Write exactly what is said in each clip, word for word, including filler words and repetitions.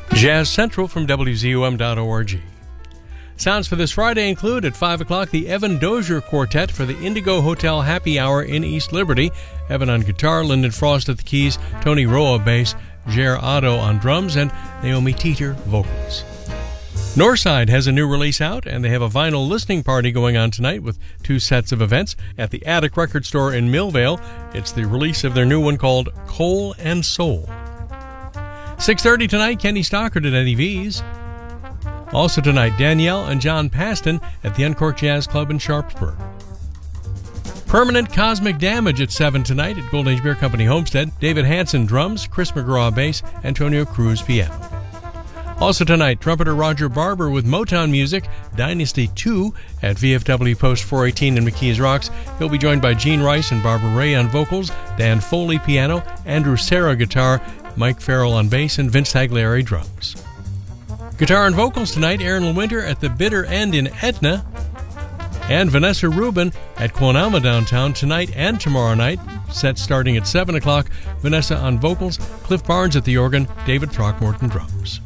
Jazz Central from W Z U M dot org. Sounds for this Friday include at five o'clock the Evan Dozier Quartet for the Indigo Hotel Happy Hour in East Liberty. Evan on guitar, Lyndon Frost at the keys, Tony Roa bass, Jer Otto on drums, and Naomi Teeter vocals. Northside has a new release out, and they have a vinyl listening party going on tonight with two sets of events at the Attic Record Store in Millvale. It's the release of their new one called Coal and Soul. six thirty tonight, Kenny Stockard at Eddie V's. Also tonight, Danielle and John Paston at the Uncorked Jazz Club in Sharpsburg. Permanent Cosmic Damage at seven tonight at Golden Age Beer Company Homestead. David Hansen drums, Chris McGraw bass, Antonio Cruz piano. Also tonight, trumpeter Roger Barber with Motown Music, Dynasty two at V F W Post four eighteen in McKees Rocks. He'll be joined by Gene Rice and Barbara Ray on vocals, Dan Foley piano, Andrew Serra guitar, Mike Farrell on bass, and Vince Tagliari drums. Guitar and vocals tonight, Aaron Winter at the Bitter End in Etna, and Vanessa Rubin at Quonama downtown tonight and tomorrow night. Set starting at seven o'clock. Vanessa on vocals, Cliff Barnes at the organ, David Throckmorton drums.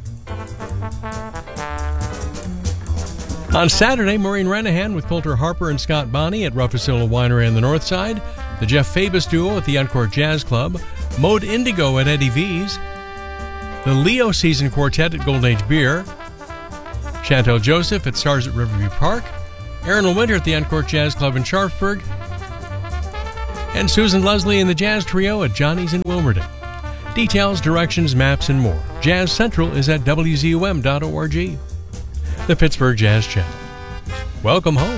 On Saturday, Maureen Renahan with Coulter Harper and Scott Bonney at Rufusilla Winery on the north side, the Jeff Fabus Duo at the Uncorked Jazz Club, Mode Indigo at Eddie V's, the Leo Season Quartet at Golden Age Beer, Chantel Joseph at Stars at Riverview Park, Aaron Winter at the Uncorked Jazz Club in Sharpsburg, and Susan Leslie and the Jazz Trio at Johnny's in Wilmerdon. Details, directions, maps, and more. Jazz Central is at W Z U M dot org. The Pittsburgh Jazz Channel. Welcome home.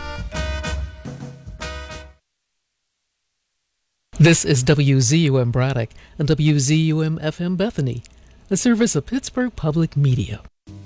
This is W Z U M Braddock and W Z U M F M Bethany, a service of Pittsburgh Public Media.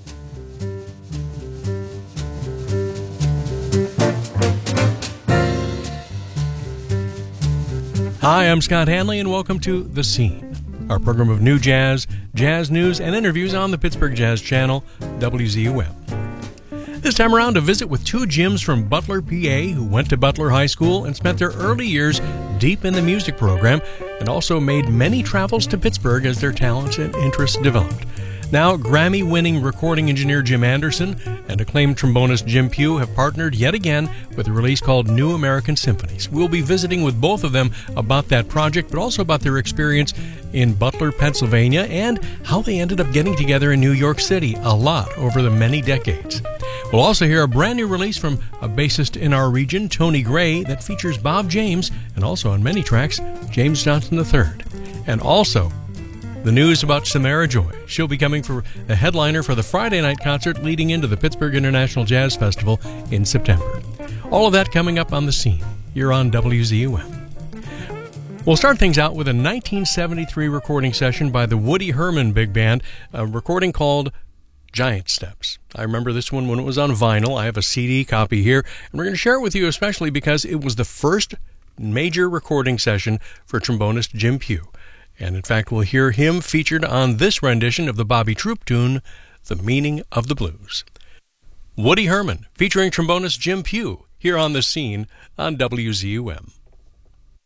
Hi, I'm Scott Hanley, and welcome to The Scene, our program of new jazz, jazz news, and interviews on the Pittsburgh Jazz Channel, W Z U M. This time around, a visit with two Jims from Butler, P A, who went to Butler High School and spent their early years deep in the music program, and also made many travels to Pittsburgh as their talents and interests developed. Now, Grammy-winning recording engineer Jim Anderson and acclaimed trombonist Jim Pugh have partnered yet again with a release called New American Symphonies. We'll be visiting with both of them about that project, but also about their experience in Butler, Pennsylvania, and how they ended up getting together in New York City a lot over the many decades. We'll also hear a brand new release from a bassist in our region, Tony Gray, that features Bob James, and also on many tracks, James Johnson the third. And also, the news about Samara Joy. She'll be coming for a headliner for the Friday night concert leading into the Pittsburgh International Jazz Festival in September. All of that coming up on The Scene. You're on W Z U M. We'll start things out with a nineteen seventy-three recording session by the Woody Herman Big Band, a recording called Giant Steps. I remember this one when it was on vinyl. I have a C D copy here, and we're going to share it with you especially because it was the first major recording session for trombonist Jim Pugh. And in fact, we'll hear him featured on this rendition of the Bobby Troop tune, The Meaning of the Blues. Woody Herman, featuring trombonist Jim Pugh, here on The Scene on W Z U M.